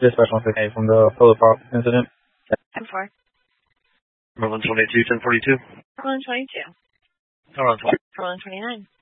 Dispatch 168 from the Pillow Pop incident. 10-4. Roland 22, 1042. Roland 22. Roland 20. Roland 29.